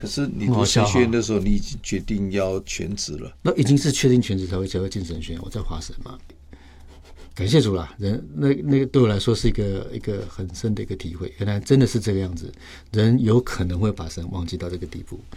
可是你读神学院的时候，你已经决定要全职了。 那已经是确定全职才会进神学院。我在华神嘛，感谢主啦！人那个对我来说是一个很深的一个体会，原来真的是这个样子，人有可能会把神忘记到这个地步。